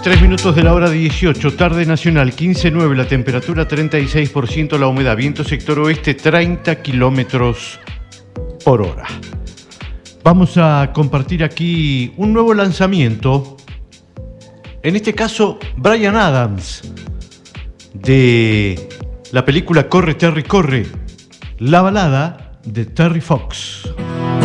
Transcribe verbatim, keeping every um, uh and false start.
Tres minutos de la hora dieciocho, tarde nacional, quince nueve, la temperatura treinta y seis por ciento, la humedad, viento sector oeste, treinta kilómetros por hora. Vamos a compartir aquí un nuevo lanzamiento, en este caso Bryan Adams, de la película Corre, Terry, corre, la balada de Terry Fox.